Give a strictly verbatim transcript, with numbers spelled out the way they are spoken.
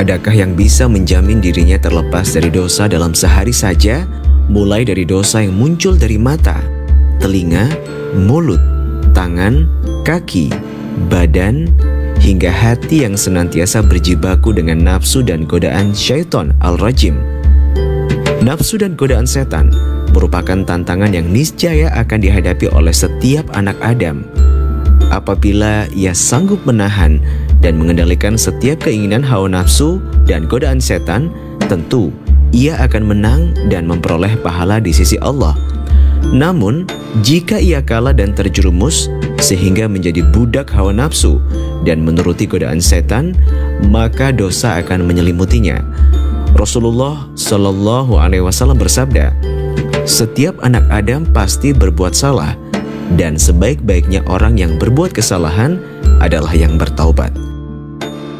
Adakah yang bisa menjamin dirinya terlepas dari dosa dalam sehari saja? Mulai dari dosa yang muncul dari mata, telinga, mulut, tangan, kaki, badan, hingga hati yang senantiasa berjibaku dengan nafsu dan godaan syaitan al-rajim. Nafsu dan godaan setan merupakan tantangan yang niscaya akan dihadapi oleh setiap anak Adam. Apabila ia sanggup menahan dan mengendalikan setiap keinginan hawa nafsu dan godaan setan, tentu ia akan menang dan memperoleh pahala di sisi Allah. Namun, jika ia kalah dan terjerumus sehingga menjadi budak hawa nafsu dan menuruti godaan setan, maka dosa akan menyelimutinya. Rasulullah Shallallahu Alaihi Wasallam bersabda, "Setiap anak Adam pasti berbuat salah, dan sebaik-baiknya orang yang berbuat kesalahan adalah yang bertaubat."